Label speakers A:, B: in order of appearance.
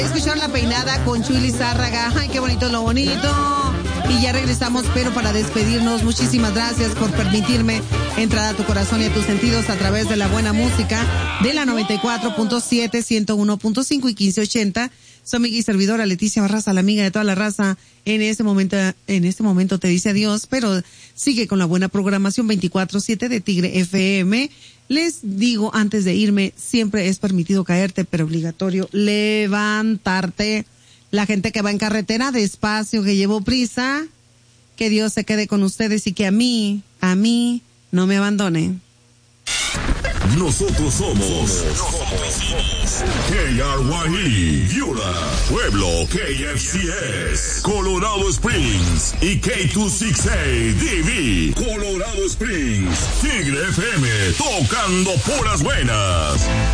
A: Escuchar La Peinada con Chuy Lizárraga. Ay, qué bonito lo bonito. Y ya regresamos, pero para despedirnos, muchísimas gracias por permitirme entrar a tu corazón y a tus sentidos a través de la buena música de la 94.7, 101.5 y 1580. Soy amiga y servidora Leticia Barraza, la amiga de toda la raza. En este momento te dice adiós, pero sigue con la buena programación 24/7 de Tigre FM. Les digo antes de irme, siempre es permitido caerte, pero obligatorio levantarte. La gente que va en carretera, despacio, que llevo prisa, que Dios se quede con ustedes y que a mí, no me abandone.
B: Nosotros somos KRYE, Yura, Pueblo, KFCS, Colorado Springs y K268DV, Colorado Springs, Tigre FM, tocando puras buenas.